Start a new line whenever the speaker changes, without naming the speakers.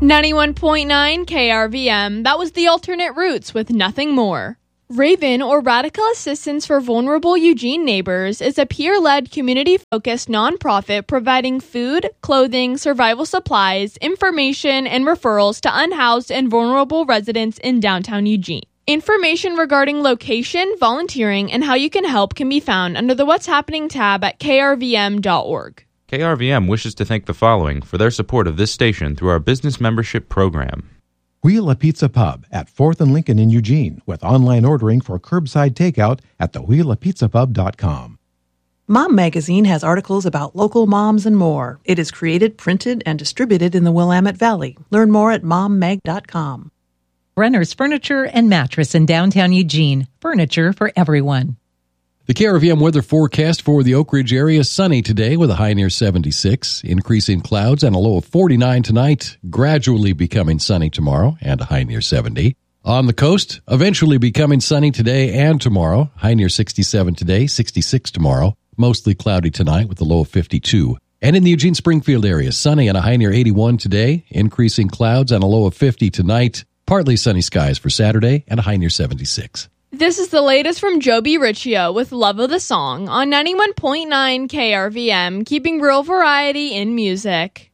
91.9 KRVM, that was the Alternate Roots with Nothing More. Raven, or Radical Assistance for Vulnerable Eugene Neighbors, is a peer-led, community-focused nonprofit providing food, clothing, survival supplies, information, and referrals to unhoused and vulnerable residents in downtown Eugene. Information regarding location, volunteering, and how you can help can be found under the What's Happening tab at krvm.org.
KRVM wishes to thank the following for their support of this station through our business membership program.
Wheel a Pizza Pub at 4th and Lincoln in Eugene with online ordering for curbside takeout at thewheelapizzapub.com.
Mom Magazine has articles about local moms and more. It is created, printed, and distributed in the Willamette Valley. Learn more at mommag.com.
Brenner's Furniture and Mattress in downtown Eugene. Furniture for everyone.
The KRVM weather forecast for the Oak Ridge area: sunny today with a high near 76, increasing clouds and a low of 49 tonight, gradually becoming sunny tomorrow and a high near 70. On the coast, eventually becoming sunny today and tomorrow, high near 67 today, 66 tomorrow, mostly cloudy tonight with a low of 52. And in the Eugene-Springfield area, sunny and a high near 81 today, increasing clouds and a low of 50 tonight, partly sunny skies for Saturday and a high near 76.
This is the latest from Joby Riccio with Love of the Song on 91.9 KRVM, keeping real variety in music.